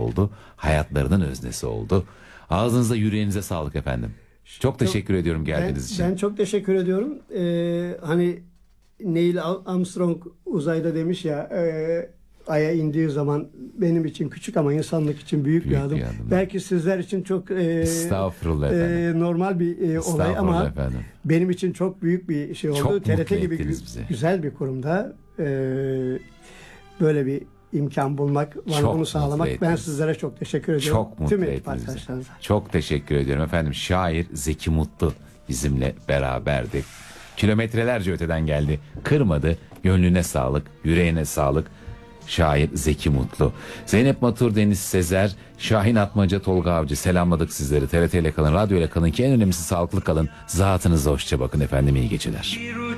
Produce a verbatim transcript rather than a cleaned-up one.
oldu. Hayatlarının öznesi oldu. Ağzınıza yüreğinize sağlık efendim. Çok teşekkür çok, ediyorum geldiğiniz ben, için. Ben çok teşekkür ediyorum. Ee, hani Neil Armstrong uzayda demiş ya, e, Ay'a indiği zaman benim için küçük ama insanlık için büyük, büyük bir adım. Bir adım. Belki sizler için çok e, e, normal bir e, olay ama efendim, benim için çok büyük bir şey oldu. Çok T R T gibi bize. güzel bir kurumda e, böyle bir imkan bulmak, bana bunu sağlamak. Ben sizlere çok teşekkür ediyorum. Çok mutlu ettiniz. Çok teşekkür ediyorum efendim. Şair Zeki Mutlu bizimle beraberdi. Kilometrelerce öteden geldi. Kırmadı. Gönlüne sağlık, yüreğine sağlık. Şair Zeki Mutlu. Zeynep Matur, Deniz Sezer, Şahin Atmaca, Tolga Avcı, selamladık sizleri. T R T ile kalın, radyo ile kalın ki en önemlisi sağlıklı kalın. Zatınıza hoşça bakın efendim, iyi geceler.